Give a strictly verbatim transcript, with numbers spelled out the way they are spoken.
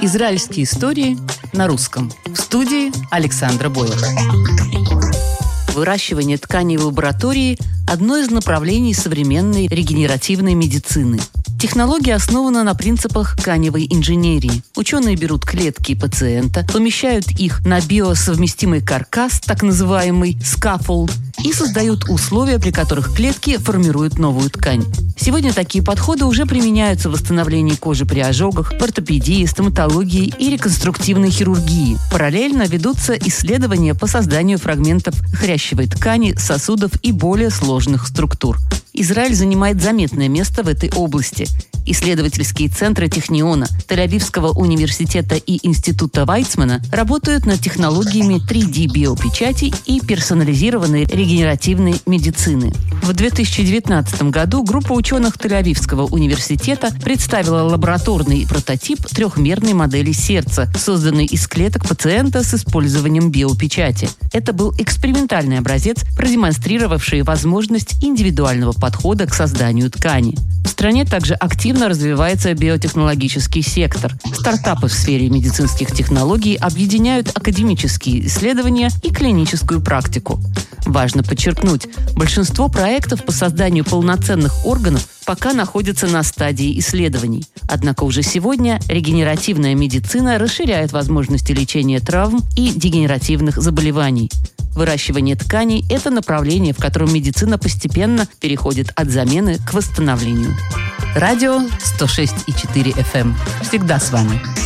Израильские истории на русском. В студии Александра Бойлер. Выращивание тканей в лаборатории – одно из направлений современной регенеративной медицины. Технология основана на принципах тканевой инженерии. Ученые берут клетки пациента, помещают их на биосовместимый каркас, так называемый скаффолд, и создают условия, при которых клетки формируют новую ткань. Сегодня такие подходы уже применяются в восстановлении кожи при ожогах, в ортопедии, стоматологии и реконструктивной хирургии. Параллельно ведутся исследования по созданию фрагментов хрящевой ткани, сосудов и более сложных структур. Израиль занимает заметное место в этой области. Исследовательские центры Техниона, Тель-Авивского университета и Института Вайцмана работают над технологиями три дэ биопечати и персонализированной регенеративной медицины. В две тысячи девятнадцатом году группа ученых Тель-Авивского университета представила лабораторный прототип трехмерной модели сердца, созданный из клеток пациента с использованием биопечати. Это был экспериментальный образец, продемонстрировавший возможность индивидуального подхода к созданию ткани. В стране также активно развивается биотехнологический сектор. Стартапы в сфере медицинских технологий объединяют академические исследования и клиническую практику. Важно подчеркнуть, большинство проектов по созданию полноценных органов пока находятся на стадии исследований. Однако уже сегодня регенеративная медицина расширяет возможности лечения травм и дегенеративных заболеваний. Выращивание тканей – это направление, в котором медицина постепенно переходит от замены к восстановлению. Радио сто шесть и четыре эф эм. Всегда с вами.